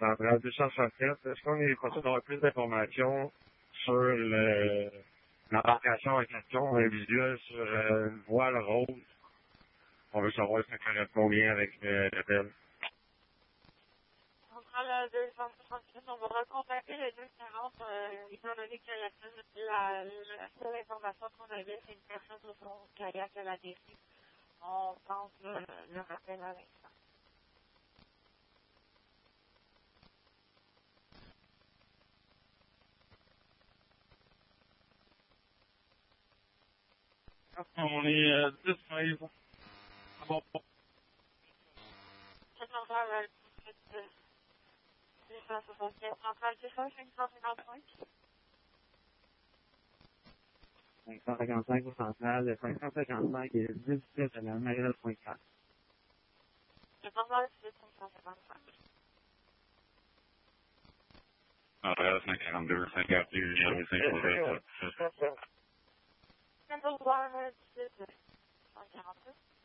centrale d'échange facile. Est-ce qu'on est possible d'avoir plus d'informations sur l'embarcation en question, un visuel sur une voile rose? On veut savoir si ça correspond bien avec l'appel. Centrale 238, on va recontacter le 240, étant donné que la seule information qu'on avait, c'est une personne sur son kayak à la dérive. On pense le rappel à l'instant. On est 10-15. Bon. Centrale 264, centrale 555. 555 au central, 555 et 17 à la Marielle.4. Le centrale, c'est 555. Montréal 542, 52, 05, 542, 17, 142.